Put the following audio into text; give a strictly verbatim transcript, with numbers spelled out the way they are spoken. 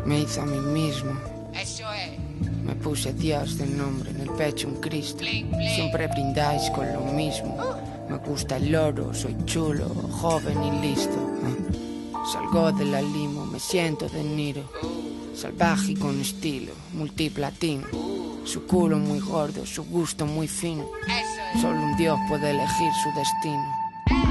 Me hice a mí mismo. Eso es. Me puse Dios de nombre, en el pecho un Cristo. Siempre brindáis con lo mismo. Me gusta el oro, soy chulo, joven y listo. Salgo de la limo, me siento de Niro. Salvaje y con estilo, multiplatino. Su culo muy gordo, su gusto muy fino. Solo un dios puede elegir su destino.